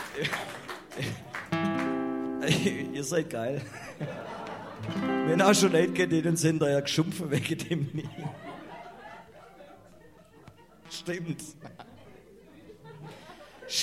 Ihr seid geil. Wenn auch schon Leute geht, denen sind da ja geschumpfen wegen dem nie. Stimmt.